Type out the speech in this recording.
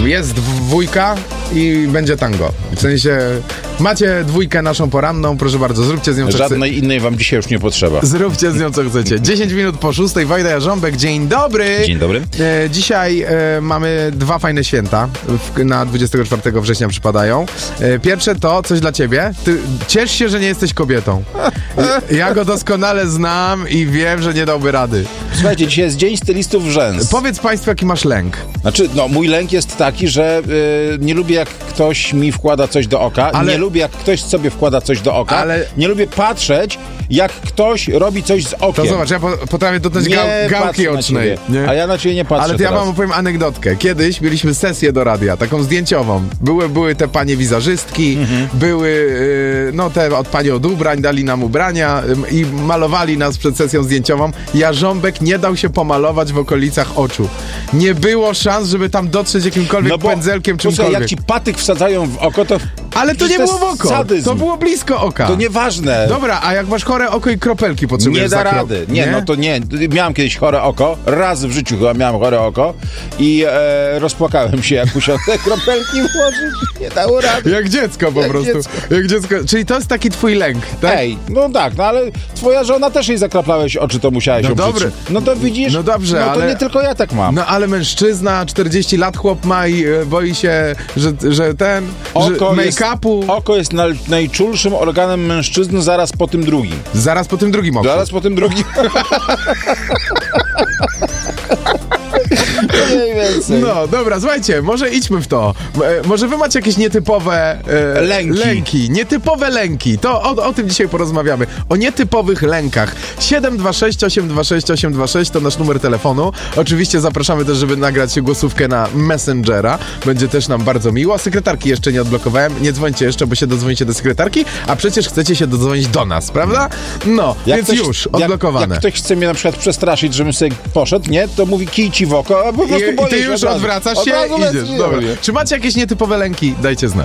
jest dwójka i będzie tango. W sensie macie dwójkę naszą poranną, proszę bardzo, zróbcie z nią co Żadnej innej wam dzisiaj już nie potrzeba. Zróbcie z nią co chcecie. 10 minut po 6, Wajda Jarząbek, dzień dobry. Dzień dobry. Dzisiaj mamy dwa fajne święta, na 24 września przypadają. Pierwsze to coś dla ciebie. Ty ciesz się, że nie jesteś kobietą. Ja go doskonale znam i wiem, że nie dałby rady. Słuchajcie, dzisiaj jest Dzień Stylistów Rzęs. Powiedz państwu, jaki masz lęk. Znaczy, mój lęk jest taki, że nie lubię, jak ktoś mi wkłada coś do oka, nie lubię, jak ktoś sobie wkłada coś do oka, nie lubię patrzeć, jak ktoś robi coś z okiem. To zobacz, ja potrafię dotknąć gałki ocznej. Nie? A ja na ciebie nie patrzę. Ale to ja wam opowiem anegdotkę. Kiedyś mieliśmy sesję do radia, taką zdjęciową. Były te panie wizerzystki, były te od pani od ubrań, dali nam ubrania i malowali nas przed sesją zdjęciową. Jarząbek nie dał się pomalować w okolicach oczu. Nie było szans, żeby tam dotrzeć jakimkolwiek pędzelkiem, czymkolwiek. Jak ci patyk wsadzają w oko, to... Ale to nie było w oko. Sadyzm. To było blisko oka. To nieważne. Dobra, a jak masz chore oko i kropelki potrzebujesz? Nie da rady. Nie? Miałem kiedyś chore oko. Raz w życiu chyba miałem chore oko i rozpłakałem się, jak musiałem te kropelki włożyć. Nie dało rady. Jak dziecko po prostu. Jak dziecko. Czyli to jest taki twój lęk, tak? Ej, ale twoja żona też jej zakraplałeś oczy, to musiałeś dobrze. No to widzisz? No dobrze, to nie tylko ja tak mam. No ale mężczyzna, 40 lat chłop ma i boi się, że make-upu... Oko jest najczulszym organem mężczyzny zaraz po tym drugim. Zaraz po tym drugim oku. Zaraz po tym drugim. Mniej więcej. No, dobra, słuchajcie, może idźmy w to. Może wy macie jakieś nietypowe lęki. Nietypowe lęki. To o tym dzisiaj porozmawiamy. O nietypowych lękach. 726 826 826 to nasz numer telefonu. Oczywiście zapraszamy też, żeby nagrać głosówkę na Messengera. Będzie też nam bardzo miło. Sekretarki jeszcze nie odblokowałem. Nie dzwońcie jeszcze, bo się dodzwonicie do sekretarki, a przecież chcecie się dodzwonić do nas, prawda? No, więc już, odblokowane. Jak ktoś chce mnie na przykład przestraszyć, żebym sobie poszedł, nie? To mówi kij ci w oko, a po prostu I ty już odwracasz się i idziesz. Dobra. Czy macie jakieś nietypowe lęki? Dajcie znać.